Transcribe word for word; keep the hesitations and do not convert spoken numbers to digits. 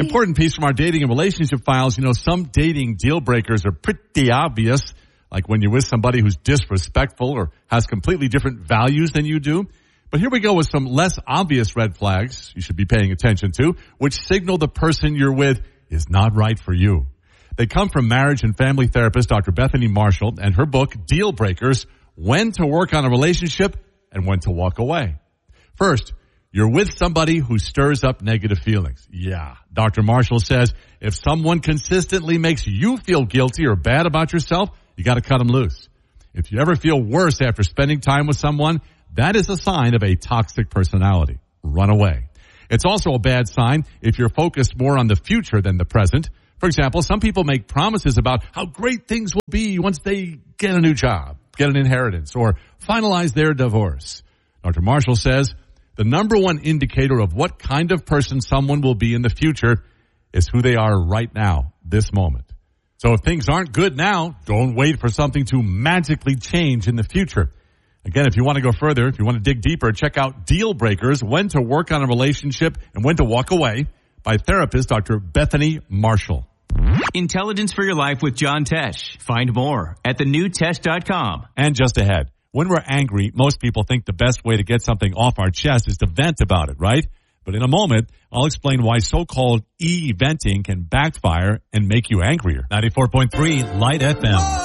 Important piece from our dating and relationship files. You know, some dating deal breakers are pretty obvious, like when you're with somebody who's disrespectful or has completely different values than you do. But here we go with some less obvious red flags you should be paying attention to, which signal the person you're with is not right for you. They come from marriage and family therapist Doctor Bethany Marshall and her book, Deal Breakers, When to Work on a Relationship and When to Walk Away. First, you're with somebody who stirs up negative feelings. Yeah, Doctor Marshall says if someone consistently makes you feel guilty or bad about yourself, you got to cut them loose. If you ever feel worse after spending time with someone, that is a sign of a toxic personality. Run away. It's also a bad sign if you're focused more on the future than the present. For example, some people make promises about how great things will be once they get a new job, get an inheritance, or finalize their divorce. Doctor Marshall says the number one indicator of what kind of person someone will be in the future is who they are right now, this moment. So if things aren't good now, don't wait for something to magically change in the future. Again, if you want to go further, if you want to dig deeper, check out Deal Breakers, When to Work on a Relationship and When to Walk Away by therapist Doctor Bethany Marshall. Intelligence for your life with John Tesh. Find more at the new tesh dot com. And just ahead, when we're angry, most people think the best way to get something off our chest is to vent about it, right? But in a moment, I'll explain why so-called e-venting can backfire and make you angrier. ninety-four point three Light F M.